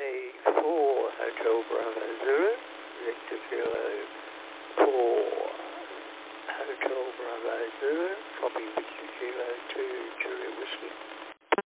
4 Hotel Bravo Zulu, Victor Kilo 4 Hotel Bravo Zulu, copy Victor Kilo 2 Julia Whiskey.